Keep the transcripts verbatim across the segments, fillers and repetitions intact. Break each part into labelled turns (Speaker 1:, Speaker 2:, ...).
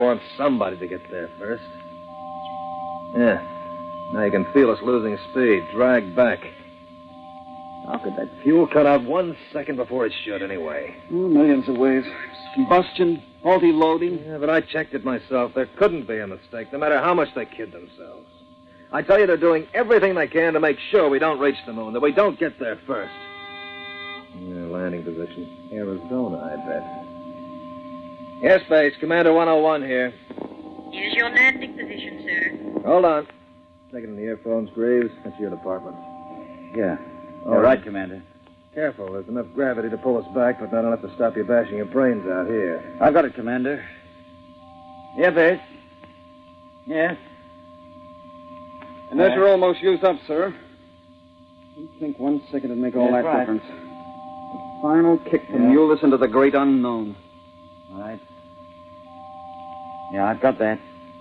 Speaker 1: Want somebody to get there first. Yeah. Now you can feel us losing speed. Drag back. How could that fuel cut out one second before it should, anyway?
Speaker 2: Oh, millions of ways. Combustion, faulty loading.
Speaker 1: Yeah, but I checked it myself. There couldn't be a mistake, no matter how much they kid themselves. I tell you, they're doing everything they can to make sure we don't reach the moon, that we don't get there first. Yeah, landing position. Arizona, I bet. Yes, base. Commander one oh one here.
Speaker 3: Here's your landing position, sir.
Speaker 1: Hold on. Taking the earphones, Graves. That's your department.
Speaker 2: Yeah.
Speaker 1: All
Speaker 2: All
Speaker 1: right.
Speaker 2: right, Commander.
Speaker 1: Careful. There's enough gravity to pull us back, but not enough to stop you bashing your brains out here.
Speaker 2: I've got it, Commander. Yeah, base. Yes.
Speaker 4: And as you're almost used up, sir. You think one second would make all
Speaker 2: That's
Speaker 4: that
Speaker 2: right.
Speaker 4: difference. The final kick to
Speaker 2: Yeah.
Speaker 4: mule us into the great unknown.
Speaker 2: All right. Yeah, I've got that.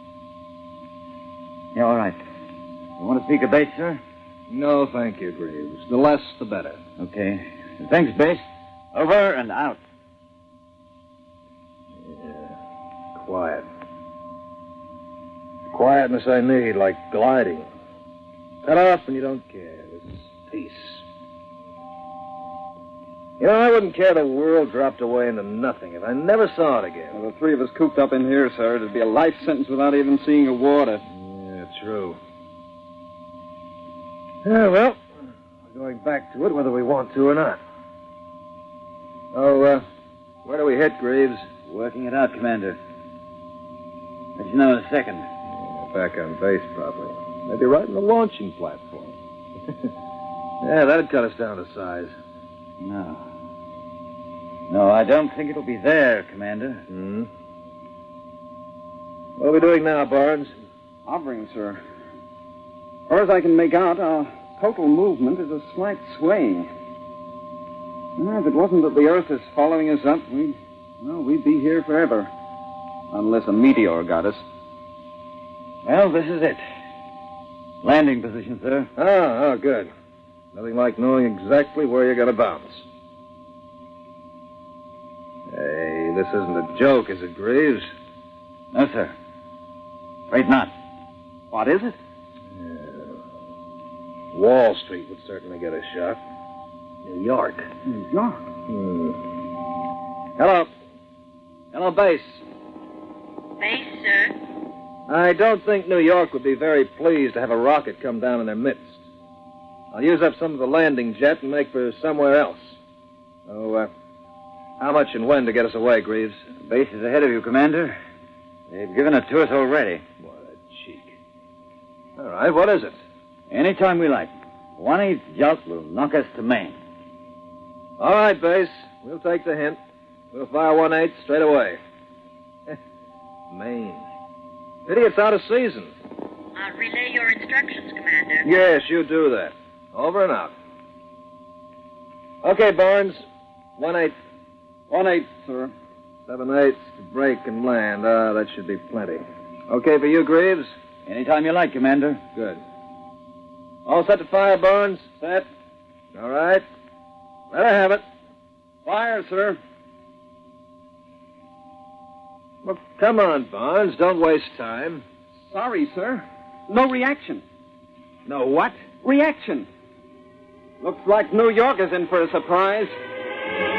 Speaker 2: Yeah, all right. You want to speak a base, sir?
Speaker 1: No, thank you, Graves. The less, the better.
Speaker 2: Okay. Thanks, base. Over and out.
Speaker 1: Yeah. Quiet. Quietness I need, like gliding. Cut off when you don't care. This is peace. You know, I wouldn't care the world dropped away into nothing if I never saw it again.
Speaker 4: Well, the three of us cooped up in here, sir, it'd be a life sentence without even seeing a water.
Speaker 1: Yeah, true. Yeah, well, we're going back to it whether we want to or not. Oh, uh, where do we hit, Graves?
Speaker 2: Working it out, Commander. Let you know in a second.
Speaker 1: Yeah, back on base, probably. Maybe right in the launching platform. Yeah, that'd cut us down to size.
Speaker 2: No. No, I don't think it'll be there, Commander.
Speaker 1: Hmm? What are we doing now, Barnes?
Speaker 4: Hovering, sir. As far as I can make out, our total movement is a slight swaying. Well, if it wasn't that the Earth is following us up, we'd, well, we'd be here forever. Unless a meteor got us.
Speaker 2: Well, this is it. Landing position, sir.
Speaker 1: Oh, oh, good. Nothing like knowing exactly where you're going to bounce. Hey, this isn't a joke, is it, Graves?
Speaker 2: No, sir. Afraid not.
Speaker 4: What is it?
Speaker 1: Yeah. Wall Street would certainly get a shock. New York.
Speaker 4: New York?
Speaker 1: Hmm. Hello. Hello, base.
Speaker 3: Base, sir.
Speaker 1: I don't think New York would be very pleased to have a rocket come down in their midst. I'll use up some of the landing jet and make for somewhere else. Oh, uh, how much and when to get us away, Greaves?
Speaker 2: The base is ahead of you, Commander. They've given it to us already.
Speaker 1: What a cheek. All right, what is it?
Speaker 2: Anytime we like. One-eighth jolt will knock us to Maine.
Speaker 1: All right, base. We'll take the hint. We'll fire one-eighth straight away. Maine. Pity it's out of season.
Speaker 3: I'll relay your instructions, Commander.
Speaker 1: Yes, you do that. Over and out. Okay, Barnes. One-eighth.
Speaker 4: One-eighth, sir.
Speaker 1: Seven-eighths to break and land. Ah, that should be plenty. Okay for you, Greaves?
Speaker 2: Anytime you like, Commander.
Speaker 1: Good. All set to fire, Barnes? Set. All right. Let her have it.
Speaker 4: Fire, sir.
Speaker 1: Well, come on, Barnes. Don't waste time.
Speaker 4: Sorry, sir. No reaction.
Speaker 1: No what?
Speaker 4: Reaction. Looks like New York is in for a surprise.